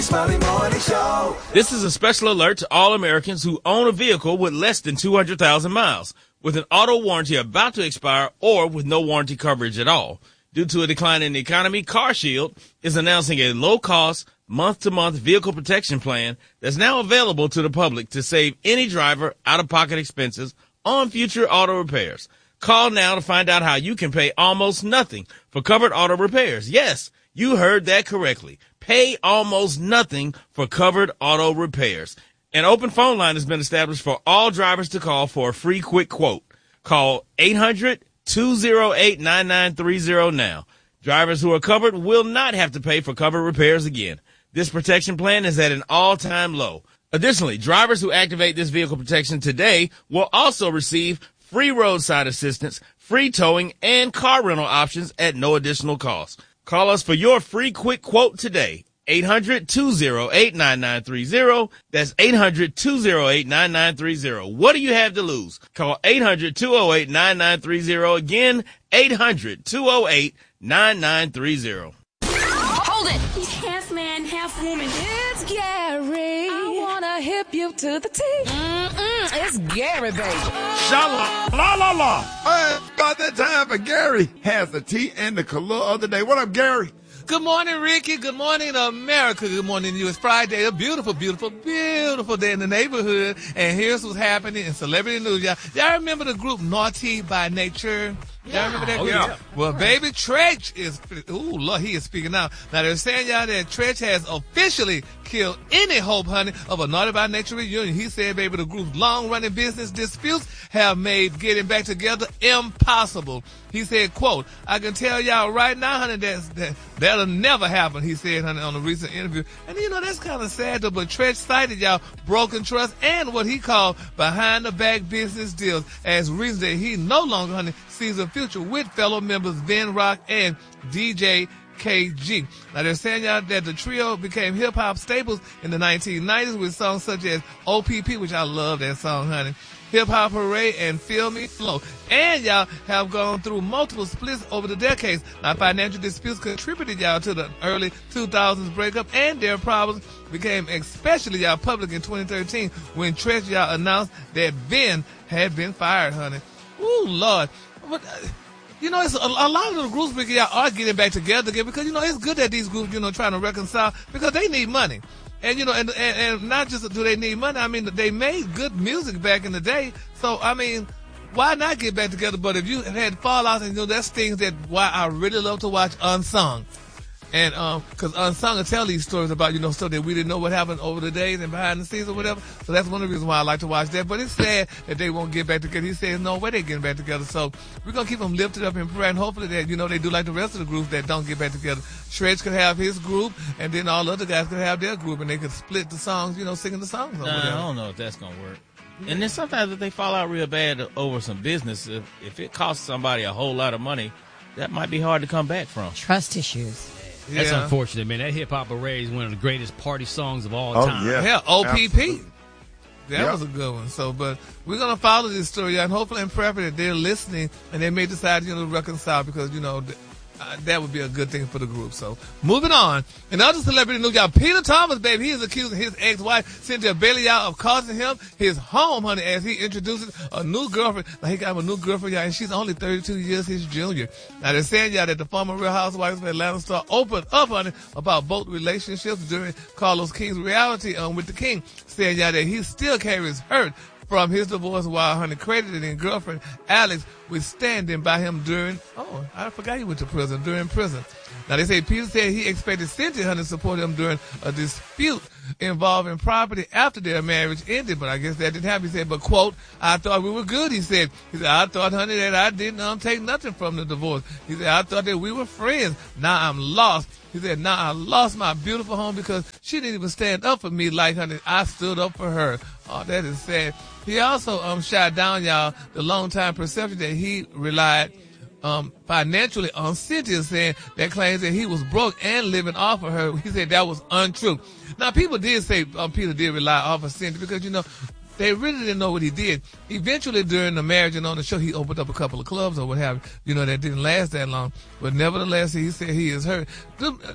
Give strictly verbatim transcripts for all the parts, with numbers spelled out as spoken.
Smiley Morning Show. This is a special alert to all Americans who own a vehicle with less than two hundred thousand miles, with an auto warranty about to expire or with no warranty coverage at all. Due to a decline in the economy, CarShield is announcing a low-cost, month-to-month vehicle protection plan that's now available to the public to save any driver out-of-pocket expenses on future auto repairs. Call now to find out how you can pay almost nothing for covered auto repairs. Yes, you heard that correctly. Pay almost nothing for covered auto repairs. An open phone line has been established for all drivers to call for a free quick quote. Call eight hundred, two oh eight, nine nine three oh now. Drivers who are covered will not have to pay for covered repairs again. This protection plan is at an all-time low. Additionally, drivers who activate this vehicle protection today will also receive free roadside assistance, free towing, and car rental options at no additional cost. Call us for your free quick quote today. eight hundred, two oh eight, nine nine three oh. That's eight hundred, two oh eight, nine nine three oh. What do you have to lose? Call eight hundred, two oh eight, nine nine three oh. Again, eight hundred, two oh eight, nine nine three oh. Hold it! He's half man, half woman. It's Gary. I wanna hip you to the T. Mm-mm, it's Gary, baby. Shala, la, la, la. Hey, about that time for Gary has the tea and the color of the day. What up, Gary? Good morning, Ricky. Good morning, America. Good morning to you. It's Friday, a beautiful, beautiful, beautiful day in the neighborhood. And here's what's happening in celebrity news, y'all. Y'all remember the group Naughty by Nature? Y'all remember that? Oh, group? yeah. Well, baby, Tretch is, ooh, Lord, he is speaking now. Now, they're saying, y'all, that Tretch has officially killed any hope, honey, of a Naughty by Nature reunion. He said, baby, the group's long-running business disputes have made getting back together impossible. He said, quote, I can tell y'all right now, honey, that's, that, that'll never happen, he said, honey, on a recent interview. And, you know, that's kind of sad, though, but Tretch cited, y'all, broken trust and what he called behind-the-back business deals as reasons that he no longer, honey, sees a future with fellow members Vin Rock and D J K G. Now, they're saying, y'all, that the trio became hip-hop staples in the nineteen nineties with songs such as O P P, which I love that song, honey, Hip Hop Hooray, and Feel Me Flow. And y'all have gone through multiple splits over the decades. Now, financial disputes contributed, y'all, to the early two thousands breakup, and their problems became especially, y'all, public in twenty thirteen when Tretch, y'all, announced that Vin had been fired, honey. Ooh, Lord. But, uh, you know, it's a, a lot of the groups, Ricky, y'all, are getting back together again because, you know, it's good that these groups, you know, trying to reconcile because they need money. And, you know, and, and, and not just do they need money, I mean, they made good music back in the day. So, I mean, why not get back together? But if you have had fallouts, and, you know, that's things that why I really love to watch Unsung. And, um, cause Unsung will tell these stories about, you know, stuff that we didn't know what happened over the days and behind the scenes or whatever. So that's one of the reasons why I like to watch that. But it's sad that they won't get back together. He says no way they're getting back together. So we're going to keep them lifted up in prayer, and hopefully that, you know, they do like the rest of the groups that don't get back together. Tretch could have his group, and then all the other guys could have their group, and they could split the songs, you know, singing the songs or Nah, whatever. I don't know if that's going to work. And then sometimes if they fall out real bad over some business, if, if it costs somebody a whole lot of money, that might be hard to come back from. Trust issues. That's Yeah. unfortunate, man. That Hip Hop Hooray is one of the greatest party songs of all Oh, time. yeah. Yeah, O P P. Absolutely. That Yep. was a good one. So, but we're going to follow this story, and hopefully and pray that they're listening and they may decide, you know, to reconcile because, you know, th- uh, that would be a good thing for the group. So, moving on. And other celebrity news, y'all, Peter Thomas, baby, he is accusing his ex-wife, Cynthia Bailey, y'all, of costing him his home, honey, as he introduces a new girlfriend. Now, he got a new girlfriend, y'all, and she's only thirty-two years his junior. Now, they're saying, y'all, that the former Real Housewives of Atlanta star opened up, honey, about both relationships during Carlos King's reality um, with the King, saying, y'all, that he still carries hurt from his divorce while, honey, credited in girlfriend Alex with standing by him during, oh, I forgot he went to prison, during prison. Now, they say Peter said he expected Cynthia, honey, to support him during a dispute involving property after their marriage ended, but I guess that didn't happen. He said, but, quote, I thought we were good, he said. He said, I thought, honey, that I didn't um, take nothing from the divorce. He said, I thought that we were friends. Now I'm lost. He said, now I lost my beautiful home because she didn't even stand up for me like, honey, I stood up for her. Oh, that is sad. He also um shot down, y'all, the long-time perception that he relied um financially on Cynthia, saying that claims that he was broke and living off of her. He said that was untrue. Now, people did say um, Peter did rely off of Cynthia because, you know, they really didn't know what he did. Eventually, during the marriage and on the show, he opened up a couple of clubs or what have you, you know, that didn't last that long. But nevertheless, he said he is hurt.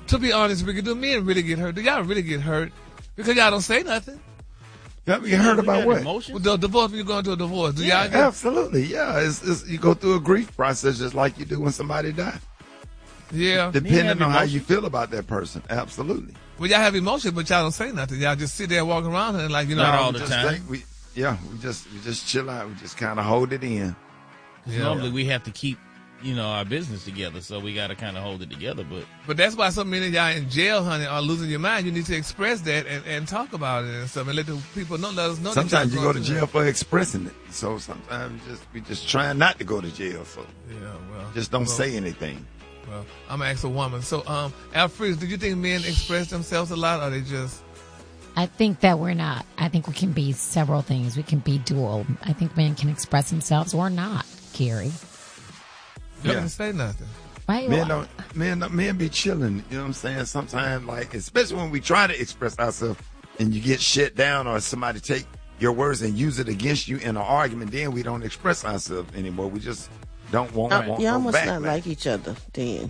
To be honest, Ricky, do men really get hurt? Do y'all really get hurt? Because y'all don't say nothing. You get hurt about what? Emotions? Well, the divorce, when you're going to a divorce, do y'all get... Absolutely, yeah. It's, it's, you go through a grief process just like you do when somebody dies. Yeah. Depending on how you feel about that person. Absolutely. Well, y'all have emotions, but y'all don't say nothing. Y'all just sit there walking around and like, you know... Not all we the just time. think we, yeah, we just we just chill out. We just kind of hold it in. Yeah. Normally we have to keep, you know, our business together, so we got to kind of hold it together. But But that's why so many of y'all in jail, honey, are losing your mind. You need to express that and, and talk about it and stuff and let the people know, let us know. Sometimes that you y'all go to going through jail for expressing it. So sometimes just we just trying not to go to jail. So that. Yeah, well. just don't well, say anything. Well, I'm going to ask a woman. So, um, Alfred, do you think men express themselves a lot or they just... I think that we're not. I think we can be several things. We can be dual. I think men can express themselves or not, Gary. You Yeah. didn't say nothing. Right? Men don't, men, don't- men be chilling. You know what I'm saying? Sometimes, like, especially when we try to express ourselves and you get shut down or somebody take your words and use it against you in an argument, then we don't express ourselves anymore. We just don't want, Uh, want y'all no must backlash. not like each other then.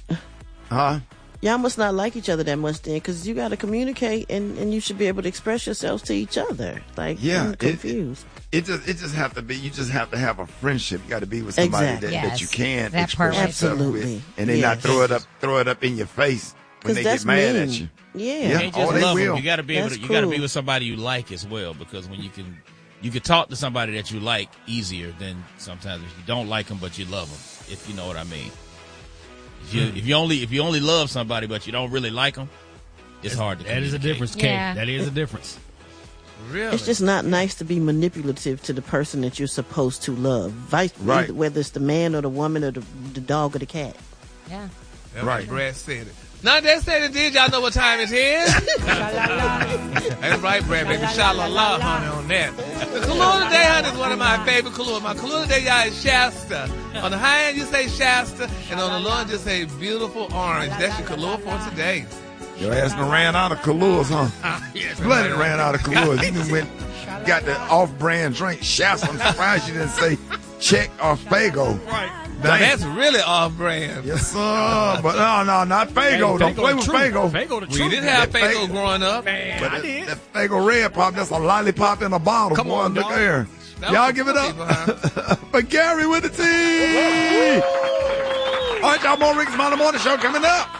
Huh? Y'all must not like each other that much then, because you got to communicate and, and you should be able to express yourselves to each other. Like, Yeah, I'm it- confused. It just it just have to be. You just have to have a friendship. You got to be with somebody Exactly. that, that Yes, you can that part express right yourself Absolutely. with, and they not Yes. throw it up throw it up in your face when Because they that's get mad mean. at you. Yeah. Yeah. you can't oh, just they love 'em. will. You got to be able That's to. You got to be cool. with somebody you like as well, because when you can, you can talk to somebody that you like easier than sometimes if you don't like them but you love them. If you know what I mean. If you, if you only if you only love somebody but you don't really like them, it's hard to. That is a communicate. difference, Kate. Yeah. That is a difference. Really? It's just not nice to be manipulative to the person that you're supposed to love. Vice, Right. either, whether it's the man or the woman or the, the dog or the cat. Yeah. That's Right. what Brad said it. Now that said it did, y'all know what time it is? That's right, Brad, baby. Sha-la-la, honey, on that. The Kahlua today, honey, is one of my favorite Kahlua. My Kahlua today, y'all, is Shasta. On the high end, you say Shasta, and on the low end, you say beautiful orange. That's your Kahlua for today. Your ass done ran out of Kahluas, huh? Bloody ran out of Kahluas. You done went, got the off-brand drink. Shasta, I'm surprised you didn't say Czech or Fago. Right. Now, that's really off-brand. Yes, sir. But no, no, not Fago. Don't play with Fago. Fago the We truth. didn't have That Fago Fago- growing up. Man, But I that, did. that Fago Red Pop, that's a lollipop in a bottle. Come boy. on, Look dog. there. That Y'all was give it for up people, huh? for Gary with the T. All right, y'all, more Rick's Mountain Morning Show coming up.